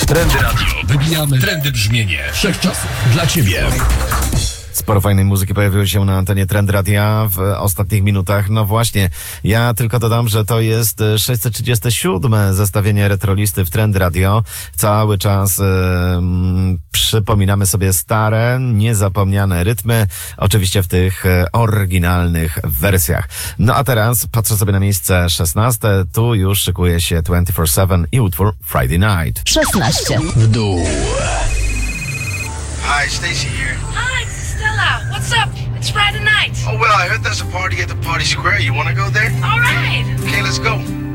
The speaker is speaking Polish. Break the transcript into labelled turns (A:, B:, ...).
A: Trendy Radio. Wybijamy trendy brzmienie wszechczasów dla Ciebie.
B: Sporo fajnej muzyki pojawiło się na antenie Trend Radia w ostatnich minutach. No właśnie, ja tylko dodam, że to jest 637 zestawienie retrolisty w Trend Radio. Cały czas przypominamy sobie stare, niezapomniane rytmy, oczywiście w tych oryginalnych wersjach. No a teraz patrzę sobie na miejsce 16. Tu już szykuje się 24/7 i utwór Friday Night.
C: 16.
A: W dół.
D: Hi, Stacy here.
E: Hi, this is Stella. What's up? It's Friday night.
D: Oh, well, I heard there's a party at the Party Square. You want to go there?
E: All right.
D: Okay, let's go.